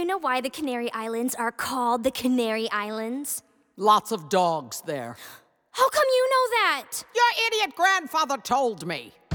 know why the Canary Islands are called the Canary Islands? Lots of dogs there. How come you know that? Your idiot grandfather told me.